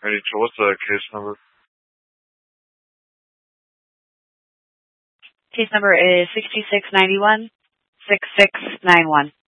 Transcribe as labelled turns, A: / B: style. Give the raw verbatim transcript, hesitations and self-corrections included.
A: Ready to, what's the case number?
B: Case number is sixty-six ninety-one, sixty-six ninety-one.